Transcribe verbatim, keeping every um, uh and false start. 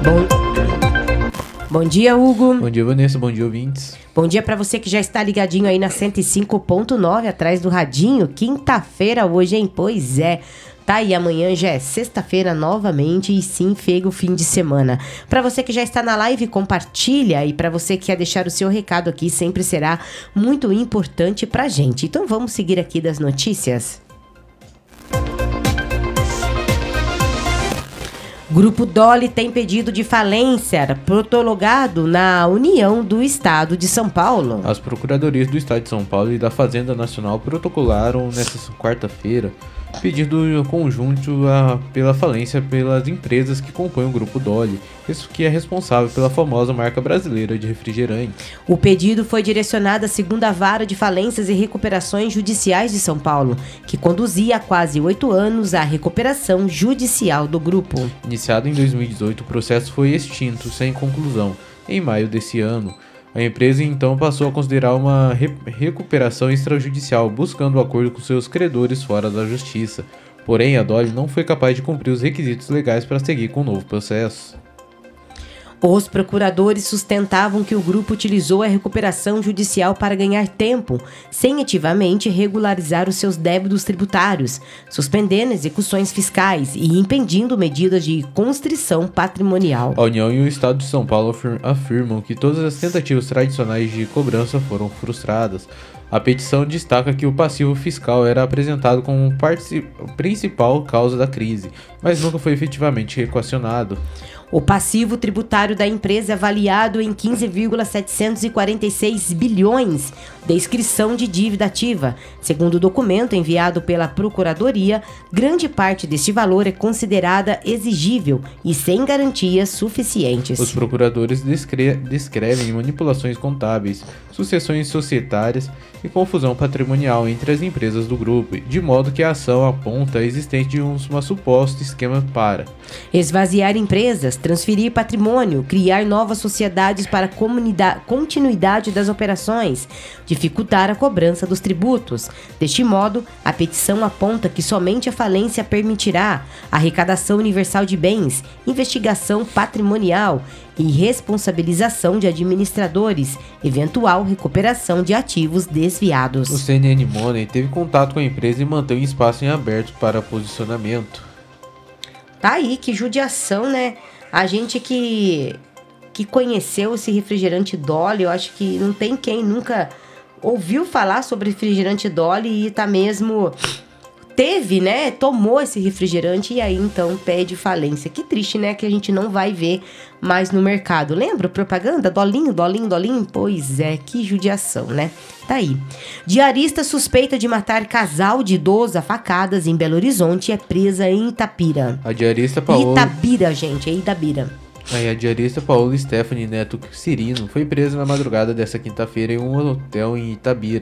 Bom, bom dia, Hugo. Bom dia, Vanessa. Bom dia, ouvintes. Bom dia para você que já está ligadinho aí na cento e cinco ponto nove, atrás do radinho. Quinta-feira hoje, hein? Pois é. Tá aí, amanhã já é sexta-feira novamente e sim, chega o fim de semana. Para você que já está na live, compartilha, e para você que quer deixar o seu recado aqui, sempre será muito importante pra gente. Então vamos seguir aqui das notícias. Grupo Dole tem pedido de falência protologado na União do Estado de São Paulo. As procuradorias do Estado de São Paulo e da Fazenda Nacional protocolaram nesta quarta-feira pedido conjunto a, pela falência pelas empresas que compõem o Grupo Dole, isso que é responsável pela famosa marca brasileira de refrigerante. O pedido foi direcionado à segunda Vara de Falências e Recuperações Judiciais de São Paulo, que conduzia há quase oito anos a recuperação judicial do grupo. Iniciado em dois mil e dezoito, o processo foi extinto sem conclusão. Em maio desse ano, a empresa então passou a considerar uma re- recuperação extrajudicial, buscando o acordo com seus credores fora da justiça. Porém, a Dole não foi capaz de cumprir os requisitos legais para seguir com o novo processo. Os procuradores sustentavam que o grupo utilizou a recuperação judicial para ganhar tempo, sem ativamente regularizar os seus débitos tributários, suspendendo execuções fiscais e impedindo medidas de constrição patrimonial. A União e o Estado de São Paulo afir- afirmam que todas as tentativas tradicionais de cobrança foram frustradas. A petição destaca que o passivo fiscal era apresentado como partici- principal causa da crise, mas nunca foi efetivamente equacionado. O passivo tributário da empresa é avaliado em quinze vírgula setecentos e quarenta e seis bilhões de inscrição de dívida ativa. Segundo o documento enviado pela Procuradoria, grande parte deste valor é considerada exigível e sem garantias suficientes. Os procuradores descre- descrevem manipulações contábeis, sucessões societárias e confusão patrimonial entre as empresas do grupo, de modo que a ação aponta a existência de um uma suposto esquema para esvaziar empresas, transferir patrimônio, criar novas sociedades para a comunida- continuidade das operações, dificultar a cobrança dos tributos. Deste modo, a petição aponta que somente a falência permitirá arrecadação universal de bens, investigação patrimonial e responsabilização de administradores, eventual recuperação de ativos desviados. o C N N Money teve contato com a empresa e mantém um espaço em aberto para posicionamento. Tá aí, que judiação, né? A gente que, que conheceu esse refrigerante Dolly, eu acho que não tem quem nunca ouviu falar sobre refrigerante Dolly e tá mesmo... Teve, né? Tomou esse refrigerante e aí então pede falência. Que triste, né? Que a gente não vai ver mais no mercado. Lembra propaganda? Dolinho, dolinho, dolinho? Pois é, que judiação, né? Tá aí. Diarista suspeita de matar casal de idoso a facadas em Belo Horizonte é presa em Itapira. A diarista Paola... Itabira, gente, é Itabira. Aí, a diarista Paola Stephanie Neto Cirino foi presa na madrugada desta quinta-feira em um hotel em Itabira.